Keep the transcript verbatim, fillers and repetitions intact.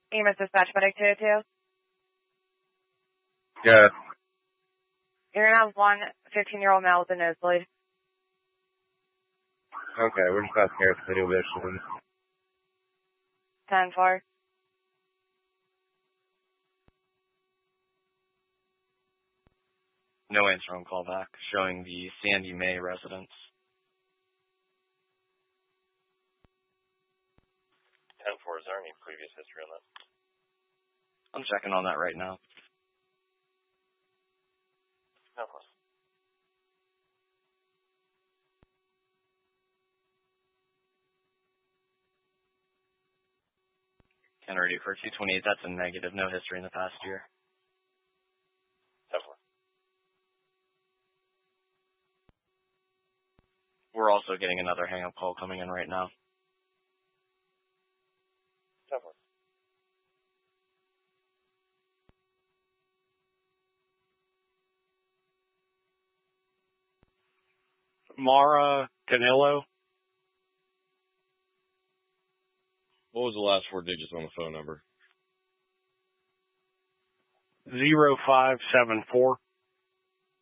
E M S dispatch medic two oh two. Yeah. You're going to have one fifteen-year-old male with a nosebleed. Okay, we're just about to hear the video mission. ten four. No answer on callback, showing the Sandy May residence. ten four, is there any previous history on that? I'm checking on that right now. No problem. Kennedy for two twenty-eight, that's a negative, no history in the past year. ten four. We're also getting another hang-up call coming in right now. ten four. Mara Canillo. What was the last four digits on the phone number? Zero five seven four.